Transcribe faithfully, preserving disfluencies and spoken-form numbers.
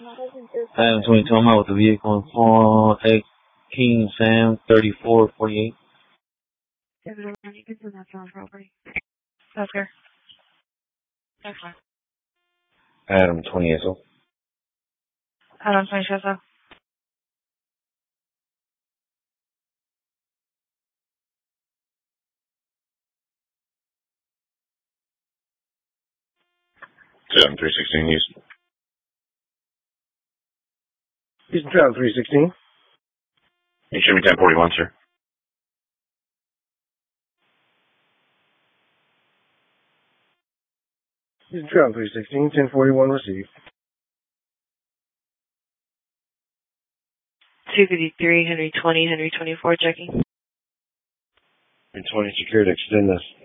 Adam twenty-two, I'm out with the vehicle in Paul X King Sam thirty-four forty-eight. Okay. That's fine. Adam twenty S O. Adam twenty S O. Seven three sixteen Houston. Houston Travel three sixteen. You show me ten forty-one, sir. Houston Travel three sixteen, ten forty-one received. two fifty-three, Henry twenty, Henry twenty-four checking. Henry twenty secured, extend this.